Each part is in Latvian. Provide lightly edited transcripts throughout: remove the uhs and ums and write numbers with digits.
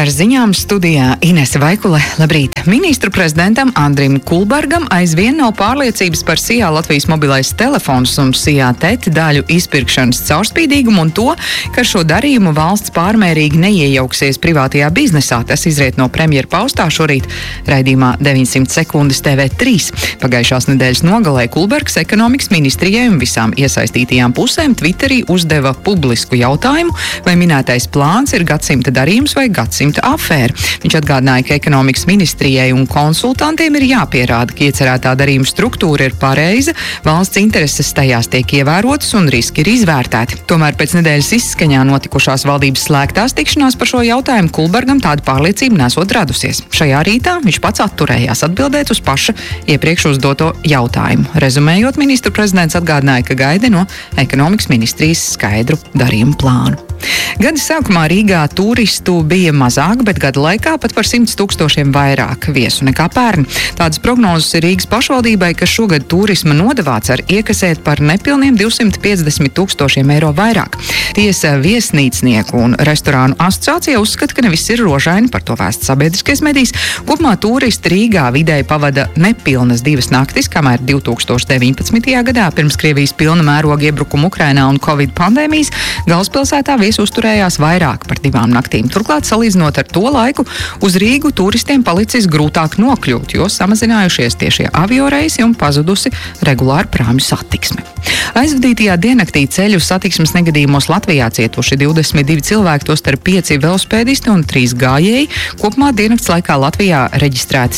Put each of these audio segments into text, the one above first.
Ar ziņām studijā Inese Vaikule. Labrīt! Ministru prezidentam Andrim Kulbergam aizvien nav pārliecības par SIA Latvijas mobilais telefons un SIA TET daļu izpirkšanas caurspīdīgumu un to, ka šo darījumu valsts pārmērīgi neiejauksies privātajā biznesā. Tas izriet no premjera paustā šorīt raidījumā 900 sekundes TV3. Pagājušās nedēļas nogalē Kulbergs ekonomikas ministrijai un visām iesaistītajām pusēm Twitterī uzdeva publisku jautājumu, vai minētais plāns ir gadsimta darījums vai gadsimta afēra. Viņš atgādināja, ka ekonomikas ministrijai un konsultantiem ir jāpierāda, ka iecerētā darījuma struktūra ir pareiza, valsts intereses tajās tiek ievērotas un riski ir izvērtēti. Tomēr pēc nedēļas izskaņā notikušās valdības slēgtās tikšanās par šo jautājumu Kulbergam tāda pārliecība nesot radusies. Šajā rītā viņš pats atturējās atbildēt uz paša iepriekš uzdoto jautājumu. Rezumējot, ministru prezidents atgādināja, ka gaida no ekonomikas ministrijas skaidru darījumu plānu. Gada sākumā Rīgā turistu bija mazāk, bet gada laikā pat par 100 000 vairāk viesu nekā pērn. Tādas prognozes ir Rīgas pašvaldībai, ka šogad turisma nodevā cer iekasēt par nepilniem 250 000 eiro vairāk. Tiesa viesnīcnieku un restorānu asociācija uzskata, ka neviss ir rožaini, par to vēsta sabiedriskais medijs. Kopumā turisti Rīgā vidēji pavada nepilnas 2 naktis, kamēr 2019. gadā pirms Krievijas pilna mēroga iebrukuma Ukrainā un Covid pandēmijas galvaspilsētā uzturējās vairāk par 2 naktīm. Turklāt, salīdzinot ar to laiku, uz Rīgu turistiem palicis grūtāk nokļūt, jo samazinājušies tiešie avioreisi un pazudusi regulāra prāmju satiksme. Aizvadītajā diennaktī ceļu satiksmes negadījumos Latvijā cietuši 22 cilvēki, tostarp 5 velospēdisti un 3 gājēji. Kopumā diennakts laikā Latvijā reģistrēti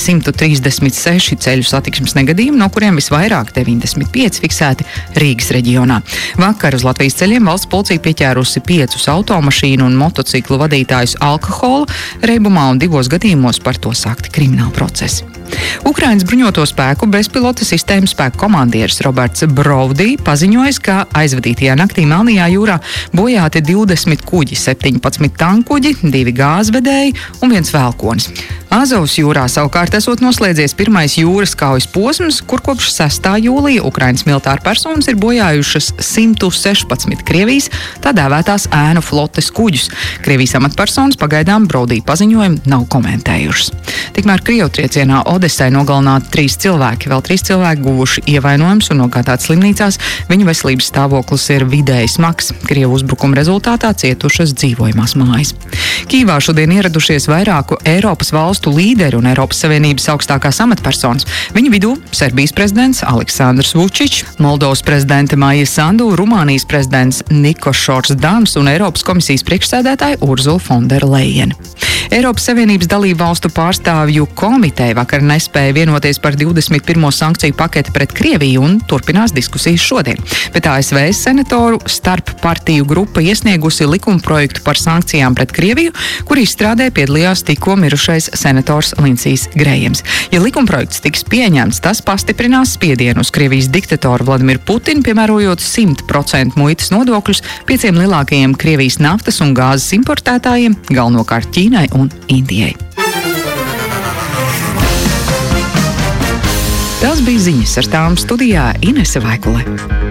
136 ceļu satiksmes negadījumi, no kuriem visvairāk 95 fiksēti Rīgas reģionā. Vakar uz Latvijas ceļiem valsts policija pieķērusi 5 automašīnu un motociklu vadītājus alkohola reibumā un 2 gadījumos par to sākti krimināli procesi. Ukrainas bruņoto spēku bezpilota sistēmu spēku komandieris Roberts Brovdī paziņojis, ka aizvadītajā naktī Melnajā jūrā bojāti 20 kuģi, 17 tankuģi, 2 gāzvedēji un 1 velkonis. Azovas jūrā savukārt esot noslēdzies pirmais jūras kaujas posms, kur kopš 6. jūlija Ukrainas militāra personas ir bojājušas 116 Krievijas tā dēvētās ēnu flotes kuģus. Krievijas amatpersonas pagaidām Brovdī paziņojumu nav komentējušas. Tikmēr Krievtriecienā Odesai nogalināti 3 cilvēki, vēl 3 cilvēki guvuši ievainojumus un nogādāti slimnīcās. Viņu veselības stāvoklis ir vidēji smags. Krievu uzbrukuma rezultātā cietušas dzīvojamās mājas. Kīvā šodien ieradušies vairāku Eiropas valstu līderi un Eiropas Savienības augstākās amatpersonas. Viņu vidū Serbijas prezidents Aleksandrs Vučičs, Moldovas prezidente Maija Sandu, Rumānijas prezidents Nikošors Dans un Eiropas komisijas priekšsēdētāja Urzula von der Leyen. Eiropas Savienības dalību valstu pārstāvju komiteja vakar nespēja vienoties par 21. sankciju paketi pret Krieviju un turpinās diskusijas šodien. Bet ASV senatoru starp partiju grupa iesniegusi likumprojektu par sankcijām pret Krieviju, kur izstrādē piedalījās tikko mirušais senators Lindsijs Grējams. Ja likumprojekts tiks pieņemts, tas pastiprinās spiedienu uz Krievijas diktatoru Vladimiru Putinu, piemērojot 100% muitas nodokļus 5 lielākajiem Krievijas naftas un gāzes importētājiem, galvenokārt Ķīnai un Indijai. Tās bija ziņas, ar tām studijā Inese Vaikule.